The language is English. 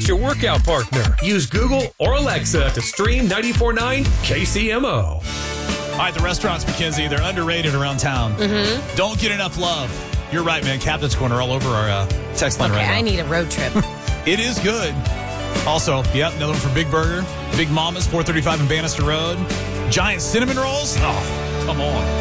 your workout partner. Use Google or Alexa to stream 94.9 KCMO. All right, the restaurants, Mackenzie, they're underrated around town. Mm-hmm. Don't get enough love. You're right, man. Captain's Corner all over our text line right now. I need a road trip. It is good. Also, another one for Big Burger. Big Mama's, 435 and Bannister Road. Giant cinnamon rolls. Oh, come on.